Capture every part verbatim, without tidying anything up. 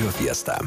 Radio Fiesta.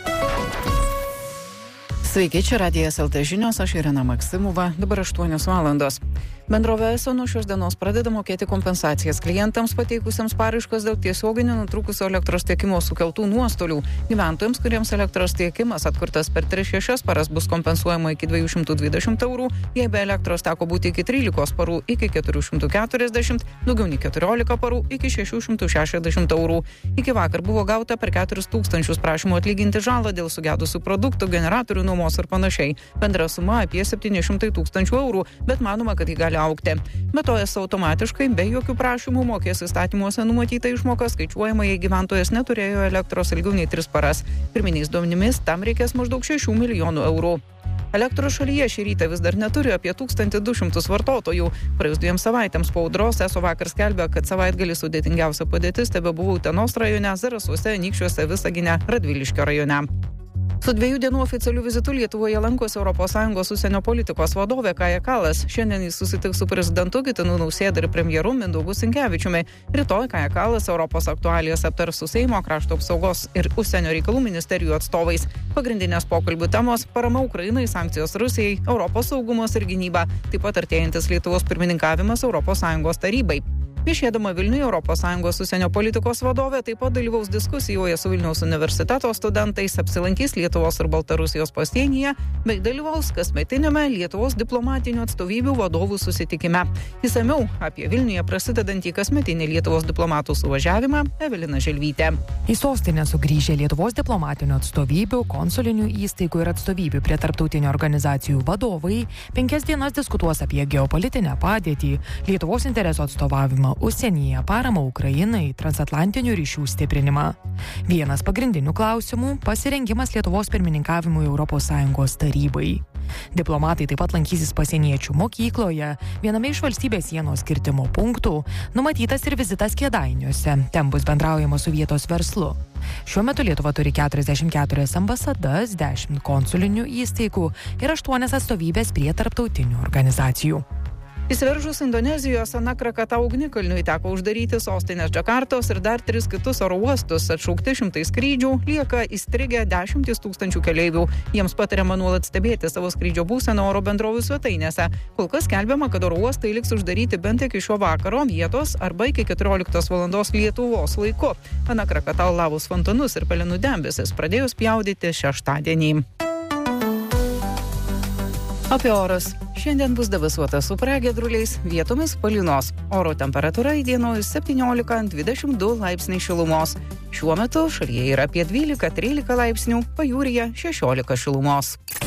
Sveiki, čia Radijas L T žinios, aš Irena Maksimova, dabar aštuonios valandos. Bendrovė ESO nuo šios dienos pradeda mokėti kompensacijas klientams pateikusiems paraiškas dėl tiesioginio nutrūkusio elektros tiekimo sukeltų nuostolių. Gyventojams, kuriems elektros tiekimas atkurtas per tris šešias paras, bus kompensuojama iki dviejų šimtų dvidešimt eurų, jei be elektros teko būti iki trylikos parų iki keturių šimtų keturiasdešimt, daugiau nei keturiolika parų iki šešių šimtų šešiasdešimt eurų. Iki vakar buvo gauta per keturis tūkstančius prašymų atlyginti žalą dėl sugedusių produktų, generatorių nuomos ir panašiai. Bendra suma apie septyni šimtai tūkstančių eurų, bet manoma, kad ji gali augti. Be to, ESO automatiškai, be jokių prašymų, mokės įstatymuose numatytą išmoką, skaičiuojama, jei gyventojas neturėjo elektros ilgiau nei tris paras. Pirminiais duomenimis tam reikės maždaug šešių milijonų eurų. Elektros šalyje šį rytą vis dar neturi apie tūkstantį du šimtus vartotojų. Praėjus dviem savaitėms po audros ESO vakar skelbė, kad savaitgalį sudėtingiausia padėtis tebebuvo Utenos rajone, Zarasuose, Anykščiuose, Visagine, Radviliškio rajone. Su dviejų dienų oficialiu vizitu Lietuvoje lankosi Europos Sąjungos užsienio politikos vadovė Kaja Kallas. Šiandien jis susitiks su prezidentu Gitanu Nausėda ir premjeru Mindaugu Sinkevičiumi. Rytoj Kaja Kallas Europos aktualijas aptars su Seimo, Krašto apsaugos ir užsienio reikalų ministerijų atstovais. Pagrindinės pokalbių temos – parama Ukrainai, sankcijos Rusijai, Europos saugumas ir gynyba, taip pat artėjantis Lietuvos pirmininkavimas Europos Sąjungos tarybai. Viešėdama Vilniuje Europos Sąjungos užsienio politikos vadovė taip pat dalyvaus diskusijoje su Vilniaus universiteto studentais, apsilankys Lietuvos ir Baltarusijos pasienyje, bei dalyvaus kasmetiniame Lietuvos diplomatinių atstovybių vadovų susitikime. Išsamiau apie Vilniuje prasidedantį kasmetinį Lietuvos diplomatų suvažiavimą Evelina Želvytė. Į sostinę sugrįžę Lietuvos diplomatinių atstovybių, konsulinių įstaigų ir atstovybių prie tarptautinių organizacijų vadovai penkias dienas diskutuos apie geopolitinę padėtį, Lietuvos interesų atstovavimą užsienyje, paramą Ukrainai, transatlantinių ryšių stiprinimą. Vienas pagrindinių klausimų – pasirengimas Lietuvos pirmininkavimui Europos Sąjungos tarybai. Diplomatai taip pat lankysis pasieniečių mokykloje, viename iš valstybės sienos kirtimo punktų, numatytas ir vizitas Kėdainiuose, ten bus bendraujama su vietos verslu. Šiuo metu Lietuva turi keturiasdešimt keturias ambasadas, dešimt konsulinių įstaigų ir aštuonias atstovybės prie tarptautinių organizacijų. Įsiveržus Indonezijos Anak Krakatau ugnikalniui teko uždaryti sostinės Džakartos ir dar tris kitus oro uostus, atšaukti šimtai skrydžių, lieka įstrigę dešimtys tūkstančių keleivių. Jiems patariama nuolat stebėti savo skrydžio būseną oro bendrovių svetainėse. Kol kas skelbiama, kad oro uostai liks uždaryti bent iki šio vakaro vietos arba iki keturioliktos valandos Lietuvos laiku. Anak Krakatau lavos fontanus ir pelenų debesis pradėjo spjaudyti šeštadienį. Apie orus. Šiandien bus debesuota su pragiedruliais, vietomis palynos. Oro temperatūra įdienojus septyniolika dvidešimt du laipsniai šilumos. Šiuo metu šalyje yra apie dvylika trylika laipsnių, pajūryje šešiolika šilumos.